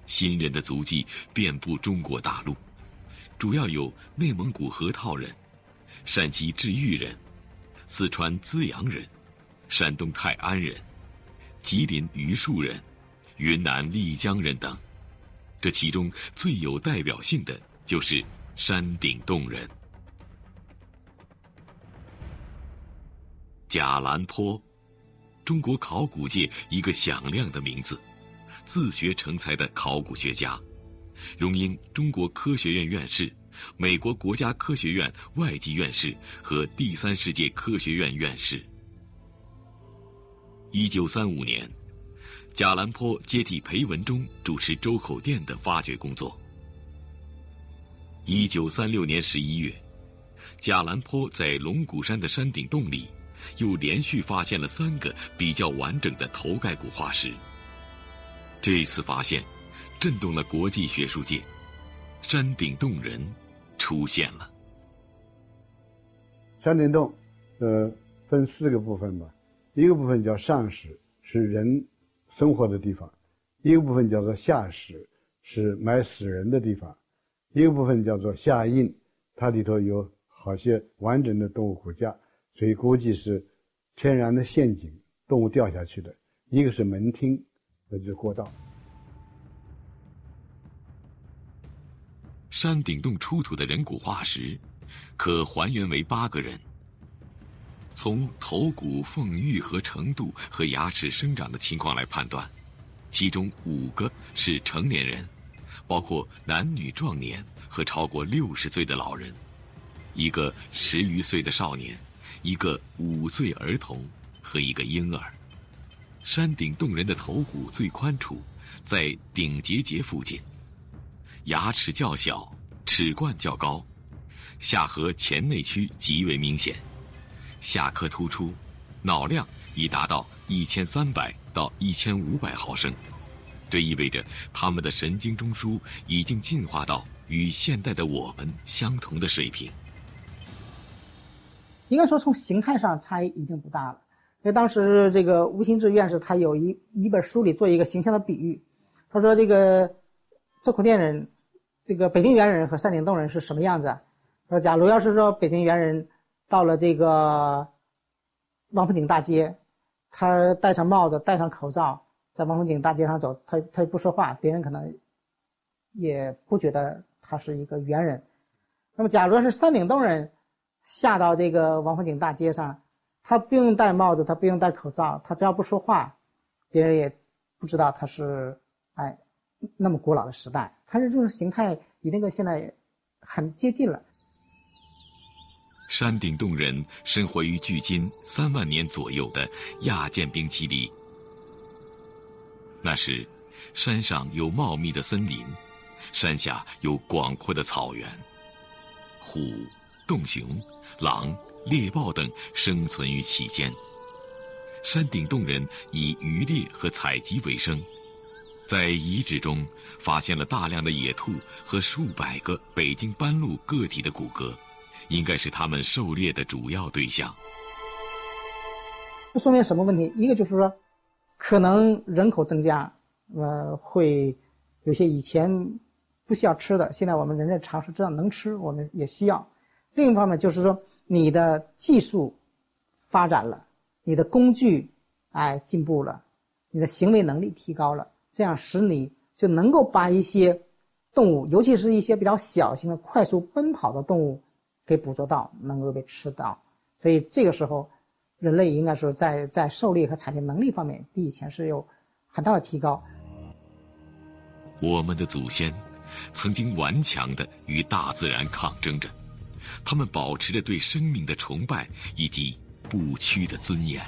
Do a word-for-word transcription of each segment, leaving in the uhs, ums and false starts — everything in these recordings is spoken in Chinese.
新人的足迹遍布中国大陆，主要有内蒙古河套人、陕西治愈人、四川资阳人、山东泰安人、吉林榆树人、云南丽江人等。这其中最有代表性的就是山顶洞人。贾兰坡，中国考古界一个响亮的名字，自学成才的考古学家，荣膺中国科学院院士、美国国家科学院外籍院士和第三世界科学院院士。一九三五年，贾兰坡接替裴文中主持周口店的发掘工作。一九三六年十一月，贾兰坡在龙骨山的山顶洞里又连续发现了三个比较完整的头盖骨化石。这次发现震动了国际学术界，山顶洞人出现了。 山顶洞呃分四个部分吧，一个部分叫上室，是人生活的地方；一个部分叫做下室，是埋死人的地方；一个部分叫做下印，它里头有好些完整的动物骨架，所以估计是天然的陷阱，动物掉下去的。一个是门厅，那就是过道。 山顶洞出土的人骨化石可还原为八个人，从头骨缝愈合程度和牙齿生长的情况来判断，其中五个是成年人，包括男女壮年和超过六十岁的老人，一个十余岁的少年，一个五岁儿童和一个婴儿。山顶洞人的头骨最宽处，在顶节节附近，牙齿较小，齿冠较高，下颌前内区极为明显，下颌突出，脑量已达到一千三百到一千五百毫升。这意味着他们的神经中枢已经进化到与现代的我们相同的水平。 应该说从形态上差异已经不大了。因为当时这个吴新志院士他有一一本书里做一个形象的比喻，他说这个周口店人，这个北京猿人和山顶洞人是什么样子？说假如要是说北京猿人到了这个王府井大街，他戴上帽子戴上口罩在王府井大街上走，他他不说话，别人可能也不觉得他是一个猿人。那么假如是山顶洞人下到这个王府井大街上，他不用戴帽子，他不用戴口罩，他只要不说话，别人也不知道他是哎那么古老的时代，他是这种形态与那个现在很接近了。 山顶洞人生活于距今三万年左右的亚渐冰期里，那时山上有茂密的森林，山下有广阔的草原，虎、洞熊、狼、猎豹等生存于其间。山顶洞人以渔猎和采集为生，在遗址中发现了大量的野兔和数百个北京斑鹿个体的骨骼，应该是他们狩猎的主要对象。 这说明什么问题？一个就是说可能人口增加，呃，会有些以前不需要吃的，现在我们人类常识知道能吃，我们也需要。另一方面就是说你的技术发展了，你的工具哎进步了，你的行为能力提高了，这样使你就能够把一些动物，尤其是一些比较小型的快速奔跑的动物给捕捉到，能够被吃到。所以这个时候人类应该说在在狩猎和采集能力方面比以前是有很大的提高。 我们的祖先曾经顽强地与大自然抗争着，他们保持着对生命的崇拜以及不屈的尊严。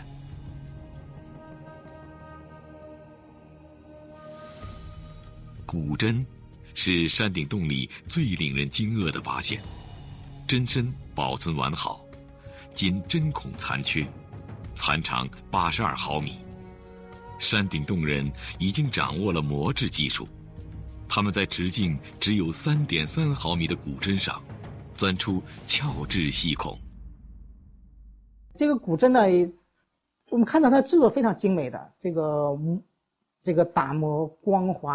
骨针是山顶洞里最令人惊愕的发现，针身保存完好，仅针孔残缺，残长八十二毫米。山顶洞人已经掌握了磨制技术，他们在直径只有 三点三毫米的骨针上钻出鞘质细孔。 这个骨针呢，我们看到它制作非常精美的，这个这个打磨光滑。